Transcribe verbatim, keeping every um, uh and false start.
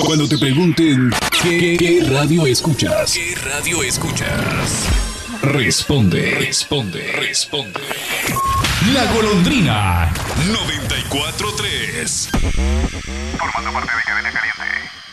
Cuando te pregunten ¿qué, qué radio escuchas? ¿Qué radio escuchas? Responde, responde, responde. La Golondrina noventa y cuatro punto tres. Formando parte de Cadena Caliente.